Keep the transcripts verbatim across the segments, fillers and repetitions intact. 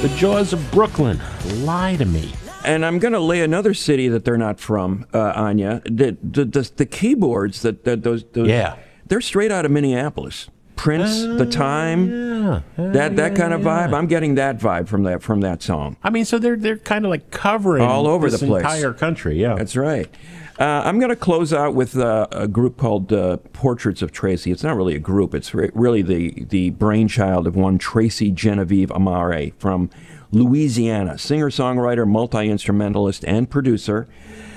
The Jaws of Brooklyn, Lie to Me. And I'm going to lay another city that they're not from, uh, Anya. The, the, the, the keyboards, that, that those, those, Yeah. they're straight out of Minneapolis. Prince, Uh, The Time, yeah. Uh, that that yeah, kind of vibe. yeah. I'm getting that vibe from that from that song. I mean, so they're they're kind of like covering All over this the place. entire country. Yeah. That's right. Uh, I'm going to close out with uh, a group called uh, Portraits of Tracy. It's not really a group. It's re- really the, the brainchild of one Tracy Genevieve Amare from Louisiana, singer-songwriter, multi-instrumentalist, and producer.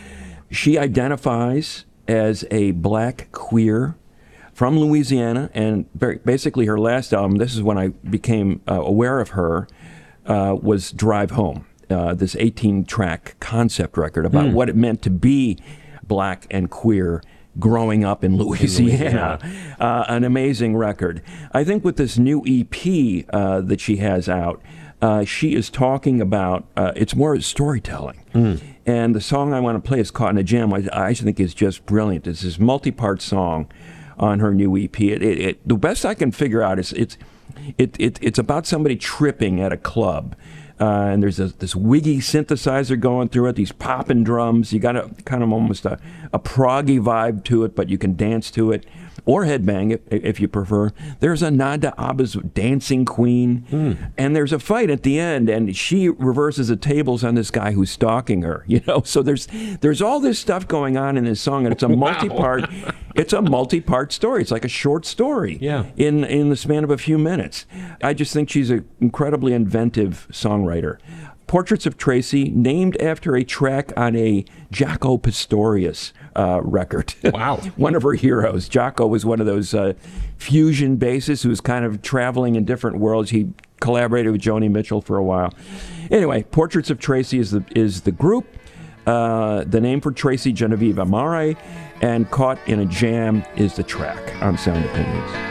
She identifies as a black queer from Louisiana, and very, basically her last album, this is when I became uh, aware of her, uh, was Drive Home, uh, this eighteen-track concept record about Mm. what it meant to be black and queer growing up in Louisiana. Louisiana. Uh, an amazing record. I think with this new E P uh, that she has out, uh, she is talking about, uh, it's more storytelling. Mm. And the song I want to play is Caught in a Jam. I, I think is just brilliant. It's this multi-part song on her new E P. It, it, it, the best I can figure out is it's it, it, it's about somebody tripping at a club. Uh, and there's a, this wiggy synthesizer going through it, these popping drums. You got a kind of almost a, a proggy vibe to it, but you can dance to it or headbang it if you prefer. There's a nod to ABBA's Dancing Queen, mm. and there's a fight at the end, and she reverses the tables on this guy who's stalking her. You know, so there's there's all this stuff going on in this song, and it's a multi-part. It's a multi-part story. It's like a short story. Yeah. In in the span of a few minutes. I just think she's an incredibly inventive songwriter. Portraits of Tracy, named after a track on a Jaco Pastorius uh, record. Wow. One of her heroes. Jaco was one of those uh, fusion bassists who was kind of traveling in different worlds. He collaborated with Joni Mitchell for a while. Anyway, Portraits of Tracy is the is the group. Uh, the name for Tracy Genevieve Amare, and Caught in a Jam is the track on Sound Opinions.